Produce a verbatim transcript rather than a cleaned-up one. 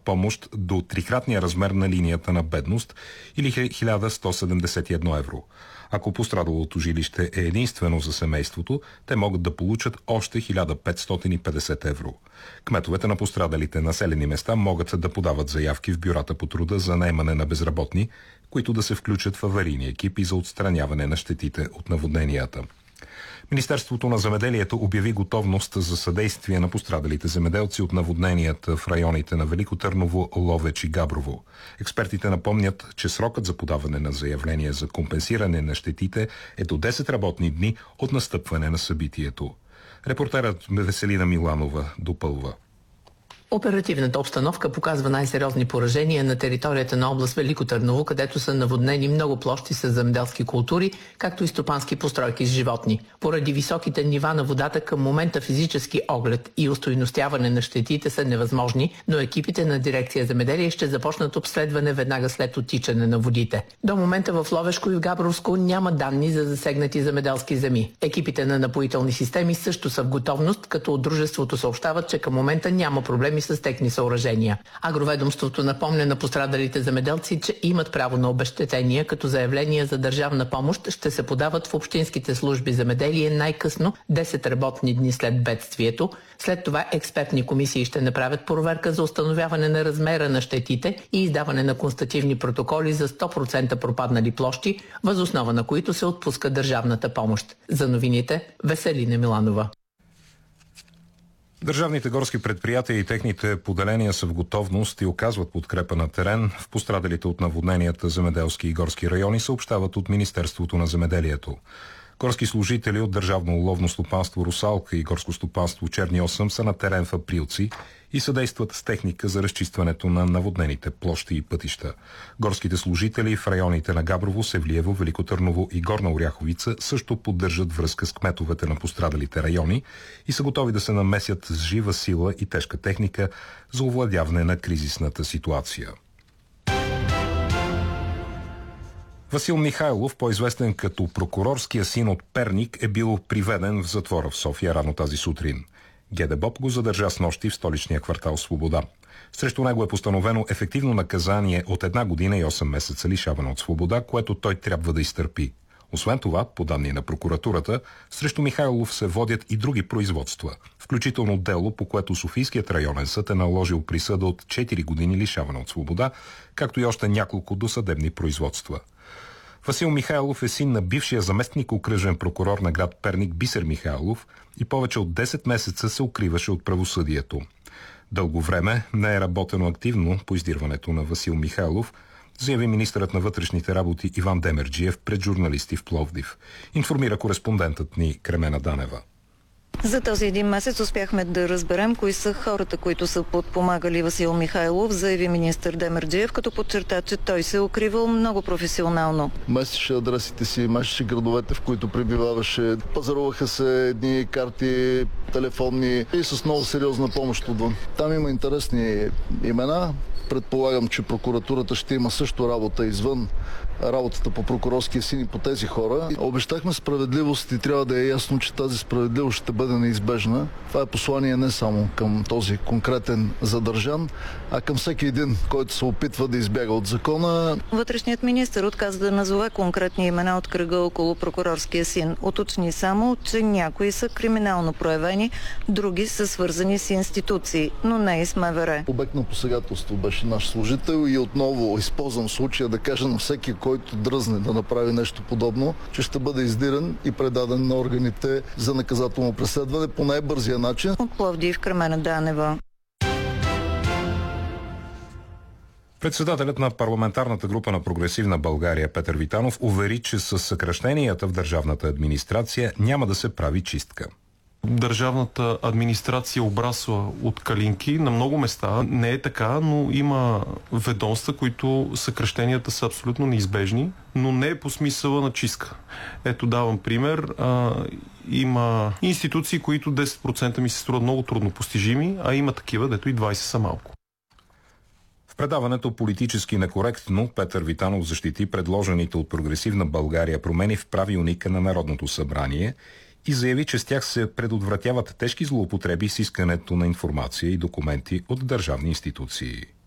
помощ до трикратния размер на линията на бедност или хиляда сто седемдесет и едно евро. Ако пострадалото жилище е единствено за семейството, те могат да получат още хиляда петстотин и петдесет евро. Кметовете на пострадалите населени места могат да подават заявки в бюрата по труда за наемане на безработни, които да се включат в аварийни екипи за отстраняване на щетите от наводненията. Министерството на земеделието обяви готовност за съдействие на пострадалите земеделци от наводненията в районите на Велико Търново, Ловеч и Габрово. Експертите напомнят, че срокът за подаване на заявление за компенсиране на щетите е до десет работни дни от настъпване на събитието. Репортерът Веселина Миланова допълва. Оперативната обстановка показва най-сериозни поражения на територията на област Велико Търново, където са наводнени много площи с земеделски култури, както и стопански постройки с животни. Поради високите нива на водата към момента физически оглед и устойностяване на щетите са невъзможни, но екипите на дирекция земеделие ще започнат обследване веднага след оттичане на водите. До момента в Ловешко и в Габровско няма данни за засегнати земеделски земи. Екипите на напоителни системи също са в готовност, като от дружеството съобщават, че към момента няма проблеми с техни съоръжения. Агроведомството напомня на пострадалите земеделци, че имат право на обезщетения, като заявления за държавна помощ ще се подават в общинските служби земеделие най-късно десет работни дни след бедствието. След това експертни комисии ще направят проверка за установяване на размера на щетите и издаване на констативни протоколи за сто процента пропаднали площи, въз основа на които се отпуска държавната помощ. За новините Веселина Миланова. Държавните горски предприятия и техните поделения са в готовност и оказват подкрепа на терен в пострадалите от наводненията земеделски и горски райони, съобщават от Министерството на земеделието. Горски служители от Държавно ловно стопанство Русалка и Горско стопанство Черни осъм са на терен в Априлци и съдействат с техника за разчистването на наводнените площи и пътища. Горските служители в районите на Габрово, Севлиево, Велико Търново и Горна Оряховица също поддържат връзка с кметовете на пострадалите райони и са готови да се намесят с жива сила и тежка техника за овладяване на кризисната ситуация. Васил Михайлов, по-известен като прокурорския син от Перник, е бил приведен в затвора в София рано тази сутрин. ГДБОП го задържа снощи в столичния квартал Свобода. Срещу него е постановено ефективно наказание от една година и осем месеца лишаване от свобода, което той трябва да изтърпи. Освен това, по данни на прокуратурата, срещу Михайлов се водят и други производства, включително дело, по което Софийският районен съд е наложил присъда от четири години лишаване от свобода, както и още няколко досъдебни производства. Васил Михайлов е син на бившия заместник окръжен прокурор на град Перник Бисер Михайлов и повече от десет месеца се укриваше от правосъдието. Дълго време не е работено активно по издирването на Васил Михайлов, заяви министърът на вътрешните работи Иван Демерджиев пред журналисти в Пловдив. Информира кореспондентът ни Кремена Данева. За този един месец успяхме да разберем кои са хората, които са подпомагали Васил Михайлов, заяви министър Демерджиев, като подчерта, че той се е укривал много професионално. Местеше адресите си, местеше градовете, в които пребиваваше. Пазаруваха се едни карти, телефонни и с много сериозна помощ отвън. Там има интересни имена. Предполагам, че прокуратурата ще има също работа извън работата по прокурорския син и по тези хора. Обещахме справедливост и трябва да е ясно, че тази справедливост ще бъде неизбежна. Това е послание не само към този конкретен задържан, а към всеки един, който се опитва да избяга от закона. Вътрешният министър отказа да назове конкретни имена от кръга около прокурорския син. Уточни само, че някои са криминално проявени, други са свързани с институции, но не и с МВР. Обект на посегателство беше наш служител и отново използвам случая да кажа на всеки, който дръзне да направи нещо подобно, че ще бъде издирен и предаден на органите за наказателно преследване по най-бързия начин. От Пловдив, Кремена Данева. Председателят на парламентарната група на Прогресивна България Петър Витанов увери, че с съкращенията в държавната администрация няма да се прави чистка. Държавната администрация обрасва от калинки на много места. Не е така, но има ведомства, които съкращенията са абсолютно неизбежни, но не е по смисъла на чистка. Ето давам пример. А, има институции, които десет процента ми се струват много трудно постижими, а има такива, дето и двайсет са малко. В предаването политически некоректно Петър Витанов защити предложените от Прогресивна България промени в правилника на Народното събрание и заяви, че с тях се предотвратяват тежки злоупотреби с искането на информация и документи от държавни институции.